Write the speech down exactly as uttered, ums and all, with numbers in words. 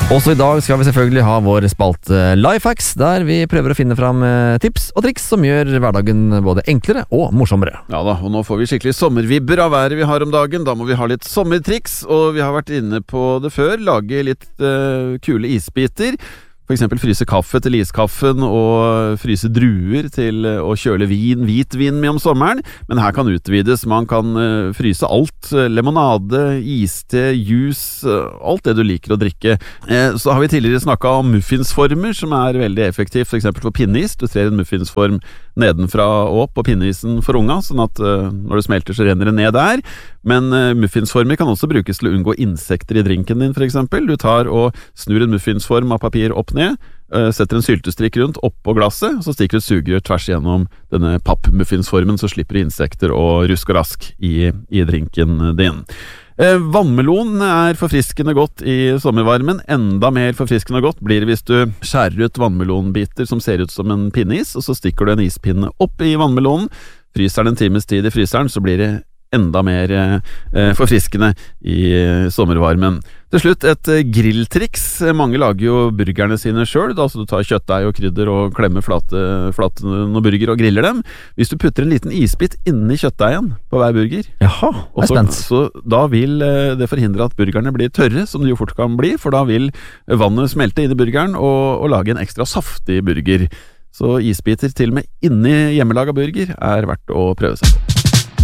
Også i dag skal vi selvfølgelig ha vår spalte Lifehacks, der vi prøver å finne fram tips og triks som gjør hverdagen både enklere og morsommere. Ja da, og nå får vi skikkelig sommervibber av været vi har om dagen. Da må vi ha litt sommertriks, og vi har vært inne på det før. Lage litt uh, kule isbiter. For eksempel fryse kaffe til iskaffen og fryse druer til å kjøle vin, hvitvin med om sommeren. Men her kan utvides. Man kan uh, fryse alt. Lemonade, iste, juice, uh, alt det du liker å drikke. Eh, så har vi tidligere snakket om muffinsformer, som er veldig effektivt, for eksempel for pinneis. Du trer en muffinsform nedenfra og opp på pinneisen for unga, sånn at uh, når det smelter så renner det ned der. Men uh, muffinsformer kan også brukes til å unngå insekter i drinken din, for eksempel. Du tar og snur en muffinsform av papir opp ned, uh, setter en syltestrikk rundt oppå glasset, og så stikker du et sugerør tvers gjennom denne pappmuffinsformen, så slipper du insekter og rusk og rask i, i drinken din. Eh, vannmelon er forfriskende godt i sommervarmen. Enda mer forfriskende godt blir det hvis du skjærer ut vannmelonbiter som ser ut som en pinneis, og så stikker du en ispinne opp i vannmelonen, fryser den en times tid i fryseren, så blir det enda mer eh, forfriskende i eh, sommervarmen. Til slutt et eh, grilltriks. Mange lager jo burgerne sine selv, da, så du tar kjøttdeig og krydder og klemmer flate, flate noen burger og griller dem. Hvis du putter en liten isbit inni kjøttdeigen på hver burger, Jaha, jeg er spent. Så, så da vil eh, det forhindre at burgerne blir tørre, som de jo fort kan bli, for da vil vannet smelte inn i burgeren og, og lage en ekstra saftig burger. Så isbiter til og med inni hjemmelaga burger er verdt å prøve seg på.